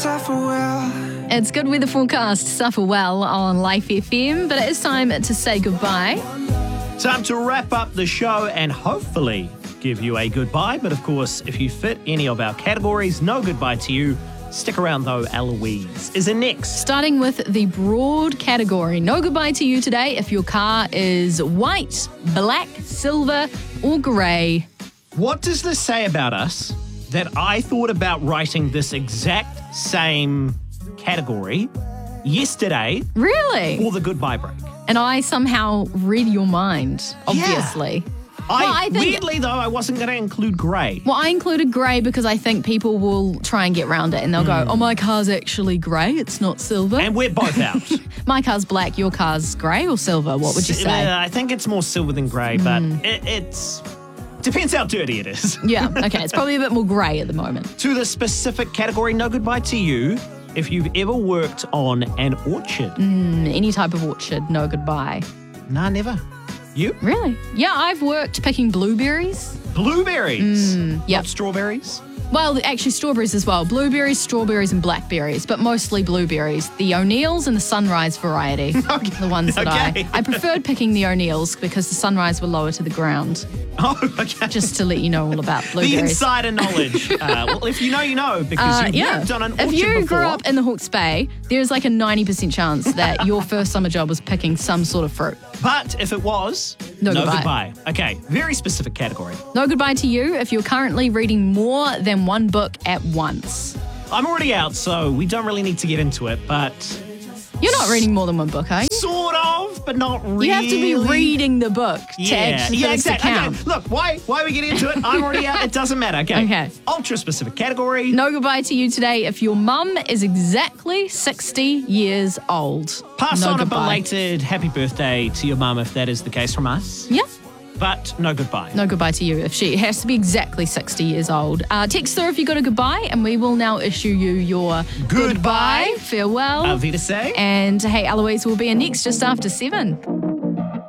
suffer well. It's good weather forecast, suffer well on Life FM, but it is time to say goodbye. Time to wrap up the show and hopefully give you a goodbye. But of course, if you fit any of our categories, no goodbye to you. Stick around though, Eloise is in next. Starting with the broad category, no goodbye to you today if your car is white, black, silver or grey. What does this say about us that I thought about writing this exact same category yesterday Really? for the goodbye break? And I somehow read your mind, obviously. I think- weirdly though, I wasn't going to include grey. Well, I included grey because I think people will try and get around it and they'll go, oh, my car's actually grey, it's not silver. And we're both out. My car's black, your car's grey or silver? What would you say? I think it's more silver than grey, but it's depends how dirty it is. Yeah, okay, it's probably a bit more grey at the moment. To the specific category, no goodbye to you if you've ever worked on an orchard. Any type of orchard, no goodbye. Nah, never. You? Really? Yeah, I've worked picking blueberries. Blueberries? yep. Not strawberries? Well, actually strawberries as well. Blueberries, strawberries and blackberries, but mostly blueberries. The O'Neills and the Sunrise variety. The ones that I preferred picking the O'Neills because the Sunrise were lower to the ground. Oh, okay. Just to let you know all about blueberries. The insider knowledge. Well, if you know, you know, because you've worked on an orchard If you before. grew up in the Hawke's Bay, there's like a 90% chance that your first summer job was picking some sort of fruit. But if it was, No no goodbye. goodbye. Okay, very specific category. No goodbye to you if you're currently reading more than one book at once. I'm already out, so we don't really need to get into it, but You're not reading more than one book, are you? sort of, but not really. You have to be reading the book to actually for this to exactly. count. Okay, look, why are we getting into it? I'm already out. It doesn't matter. Okay. Okay. Ultra specific category. No goodbye to you today if your mum is exactly 60 years old. Pass no on goodbye. a belated happy birthday to your mum if that is the case from us. Yeah. But no goodbye. No goodbye to you if she has to be exactly 60 years old. Text her if you got a goodbye and we will now issue you your Goodbye. farewell. Auf Wiedersehen. And hey, Eloise will be in next just after 7.